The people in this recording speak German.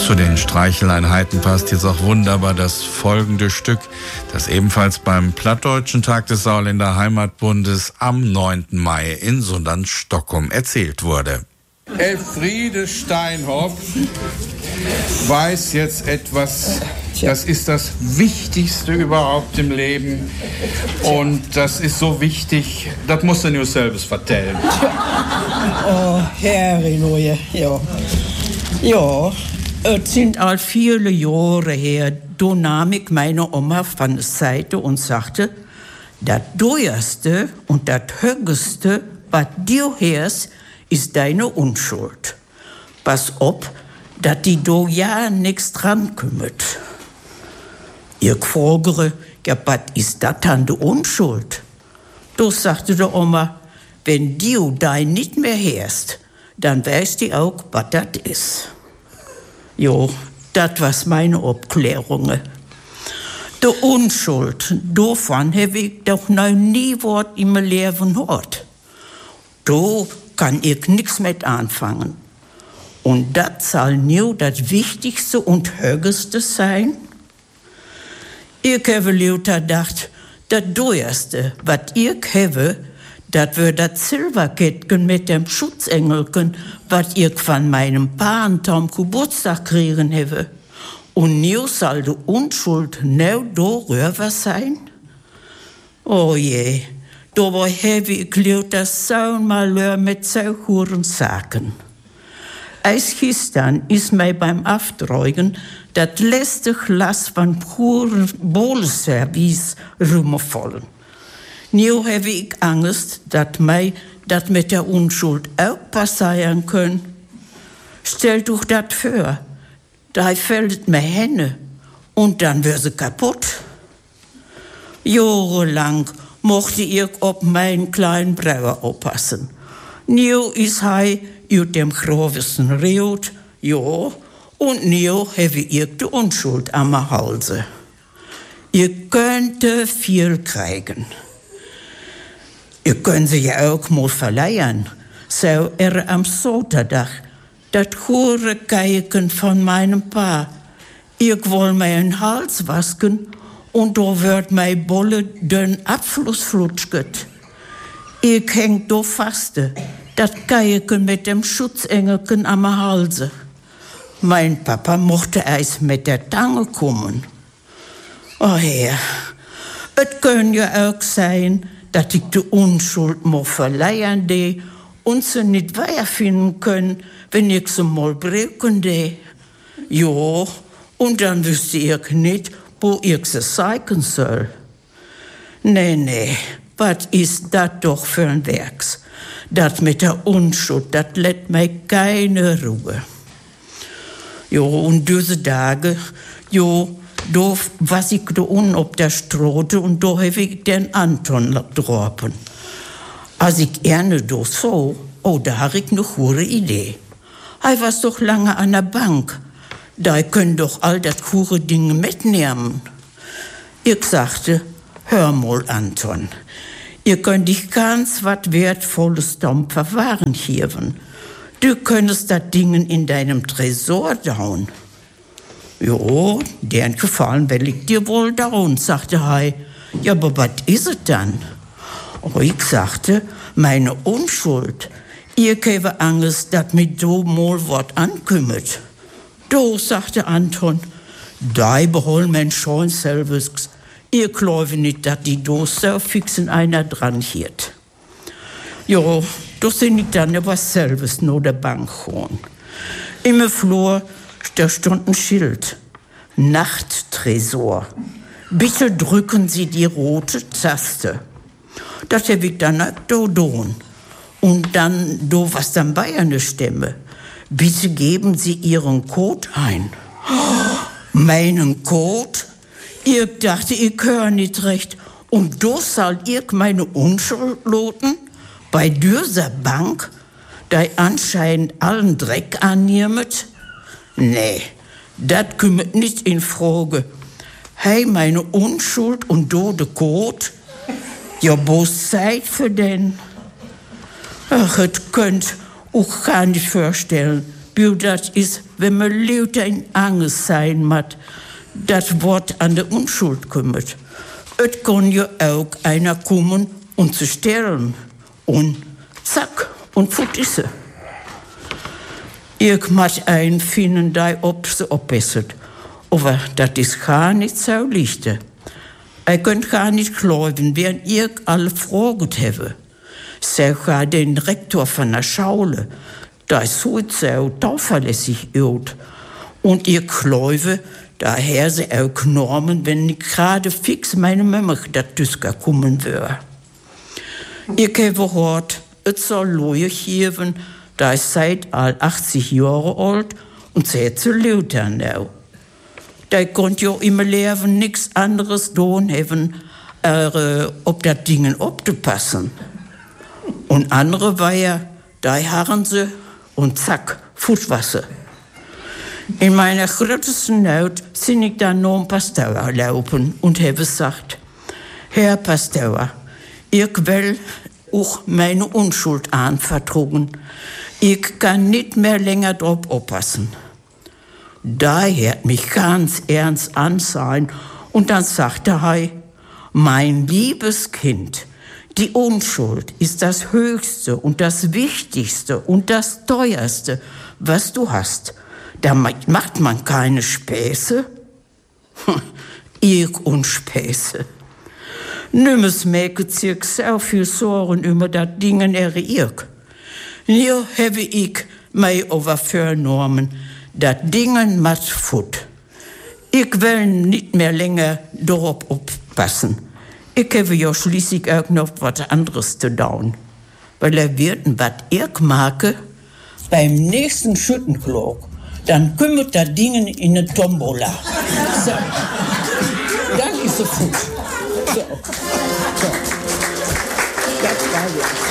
Zu den Streicheleinheiten passt jetzt auch wunderbar das folgende Stück, das ebenfalls beim Plattdeutschen Tag des Sauerländer Heimatbundes am 9. Mai in Sundern-Stockholm erzählt wurde. Elfriede Steinhoff weiß jetzt etwas, das ist das Wichtigste überhaupt im Leben. Und das ist so wichtig, das musst du dir selbst vertellen. Oh, Herrenoje, ja. Ja, es sind all viele Jahre her, da nahm ich meine Oma von der Seite und sagte, das teuerste und das höchste, was du hörst, ist deine Unschuld. Pass auf, dass die do ja nichts dran kümmert. Ich fragere, ja, was ist das an der Unschuld? Da sagte die Oma, wenn du dein nicht mehr hörst, dann weißt du auch, was das ist. Jo, das was meine Abklärung. Die Unschuld, davon habe ich doch noch nie was im Leben gehört. Da kann ich nichts mit anfangen. Und das soll nur das Wichtigste und Höchste sein? Ich habe lauter gedacht, das teuerste, was ich habe, das wird das Silberkettchen mit dem Schutzengelchen, was ich von meinem Paar am Geburtstag kriegen habe. Und nu soll die Unschuld nou darüber sein? Oh je, dabei habe ich lauter so mal mit so hohen Sachen. Als gestern ist mir beim Afträugen das letzte Glas von puren Bohlenservice rumgefallen. Nu habe ich Angst, dass mir das mit der Unschuld auch passieren kann. Stell dich das vor, da fällt mir Hände und dann wird sie kaputt. Jahrelang mochte ich auf meinen kleinen Bruder aufpassen. Nu ist er aus dem größten Riot, ja, und nu habe ich die Unschuld am Halse. Ihr könnte viel kriegen. Ihr könnt sie ja auch mal verleihen. So am Sonntag, das hure Kijken von meinem Paar. Ich will meinen Hals waschen und da wird mein Bolle den Abfluss flutschget. Ich häng da faste, das Kijken mit dem Schutzengelchen am Halse. Mein Papa mochte erst mit der Tange kommen. Oh Herr, es kann ja auch sein, dass ich die Unschuld mal verleihen de und sie nicht weiterfinden können, wenn ich sie mal brauchen de. Ja, und dann wüsste ich nicht, wo ich sie zeigen soll. Nee, was ist das doch für ein Werks? Das mit der Unschuld, das lässt mir keine Ruhe. Jo, und diese Tage, jo, da was ich da unten auf der Straße und da habe ich den Anton getroffen. Als ich gerne da so, oh, da habe ich eine gute Idee. Er war doch lange an der Bank. Da können doch all das gute Dinge mitnehmen. Ich sagte, hör mal, Anton, ihr könnt dich ganz was Wertvolles da verwahren hier. Du könntest das Ding in deinem Tresor dauen. Jo, deren gefallen will ich dir wohl daun, sagte er. Ja, aber was ist es dann? Oh, ich sagte, meine Unschuld. Ich habe Angst, dass mir do mal was ankümmert. Do, sagte Anton, da behol mein schon selbst. Ich glaube nicht, dass die do so fix in einer dran hielt. Jo, da sind ich dann aber selbst nur der Bank gegangen. Im Flur, da stand ein Schild. Nachttresor. Bitte drücken Sie die rote Taste. Das habe ich dann da tun. Und dann, was dann bei einer Stimme. Bitte geben Sie Ihren Code ein. Oh, meinen Code? Ich dachte, ich höre nicht recht. Und da soll ich meine Unschuld loten? Bei dieser Bank, die anscheinend allen Dreck annimmt? Nee, das kommt nicht in Frage. Hey, meine Unschuld und do de Code? Ja, wo seid für denn? Ach, es könnt auch gar nicht vorstellen, Dat is, wenn man lauter in Angst sein mat, dat Wort an der Unschuld kümmert. Et kann ja auch einer kommen und zu stellen. Und zack, und fut ist sie. Ich mat ein finden, da ob sie opbessert. Aber dat is gar nicht so lichte. Könnt gar nicht glauben, während ich alle Fragen habe. Sogar den Rektor von der Schule, da ist so zuverlässig out. Und ich glaube, daher sie auch Normen, wenn ich gerade fix meine Mama dazu kommen wäre. Ich habe gehört, es soll Leute geben, da ist seit all 80 Jahre alt und sehr zu Luther now. Da konnte ja im Leben nichts anderes tun haben, ob das Dingen abzupassen. Und andere war ja, da harren sie und zack, Fußwasser. In meiner größten Not sind ich dann noch ein Pastor laufen und habe gesagt, Herr Pastor, ich will auch meine Unschuld anvertragen. Ich kann nicht mehr länger drauf aufpassen. Da hört mich ganz ernst ansehen und dann sagte er, mein liebes Kind, die Unschuld ist das Höchste und das Wichtigste und das Teuerste, was du hast. Da macht man keine Späße. Ich und Späße. Nimmes mäke sich so viel Sorgen über das Dingen ich. Hier habe ich mich over vernommen, das Dingen macht fut. Ich will nicht mehr länger darauf aufpassen. Ich habe ja schließlich auch noch was anderes zu tun. Weil wird, was ich mag, beim nächsten Schüttenklock, dann kümmert das Ding in eine Tombola. So. Dann ist es gut. So. Das war jetzt.